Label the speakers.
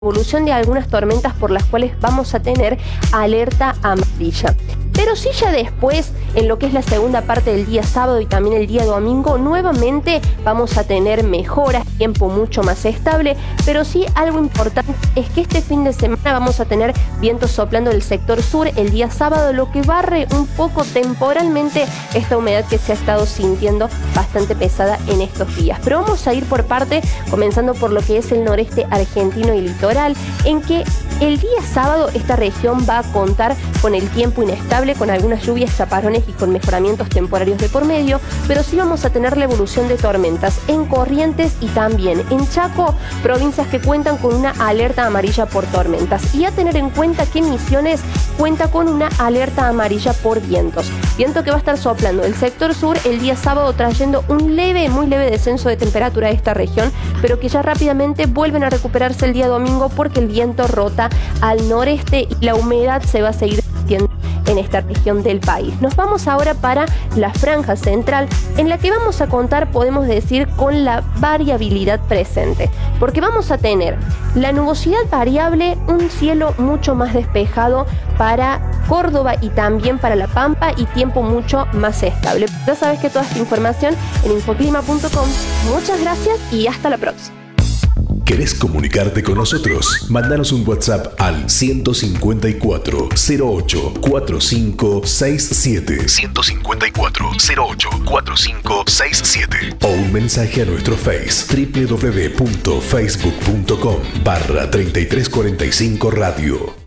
Speaker 1: evolución de algunas tormentas por las cuales vamos a tener alerta amarilla. Pero sí, ya después, en lo que es la segunda parte del día sábado y también el día domingo, nuevamente vamos a tener mejoras, tiempo mucho más estable, pero sí algo importante es que este fin de semana vamos a tener vientos soplando del sector sur el día sábado, lo que barre un poco temporalmente esta humedad que se ha estado sintiendo bastante pesada en estos días. Pero vamos a ir por parte, comenzando por lo que es el noreste argentino y litoral, en que el día sábado esta región va a contar con el tiempo inestable, con algunas lluvias, chaparrones y con mejoramientos temporarios de por medio, pero sí vamos a tener la evolución de tormentas en Corrientes y también en Chaco, provincias que cuentan con una alerta amarilla por tormentas. Y a tener en cuenta que Misiones cuenta con una alerta amarilla por vientos. Viento que va a estar soplando del sector sur el día sábado, trayendo un leve, muy leve descenso de temperatura a esta región, pero que ya rápidamente vuelven a recuperarse el día domingo porque el viento rota al noreste y la humedad se va a seguir sintiendo en esta región del país. Nos vamos ahora para la franja central, en la que vamos a contar, podemos decir, con la variabilidad presente, porque vamos a tener la nubosidad variable, un cielo mucho más despejado para Córdoba y también para La Pampa y tiempo mucho más estable. Ya sabes que toda esta información en infoclima.com. Muchas gracias y hasta la próxima.
Speaker 2: ¿Querés comunicarte con nosotros? Mándanos un WhatsApp al 154 08 45 67 154 08 45 67 o un mensaje a nuestro Face www.facebook.com/3345 Radio.